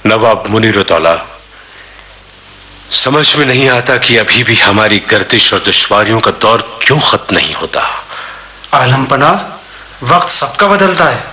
नवाब मुनीरुद्दौला, समझ में नहीं आता कि अभी भी हमारी गर्दिश और दुश्वारियों का दौर क्यों खत्म नहीं होता। आलम पनाह, वक्त सबका बदलता है,